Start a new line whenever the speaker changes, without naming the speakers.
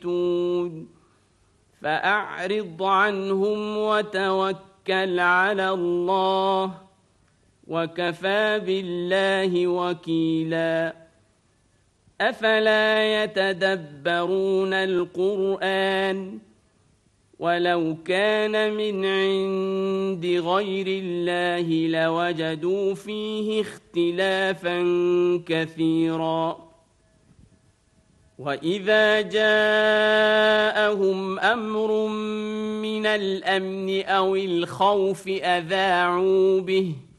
يأتون فأعرض عنهم وتوكل على الله وكفى بالله وكيلا أفلا يتدبرون القرآن ولو كان من عند غير الله لوجدوا فيه اختلافا كثيرا وإذا جاءهم أمر من الأمن أو الخوف أذاعوا به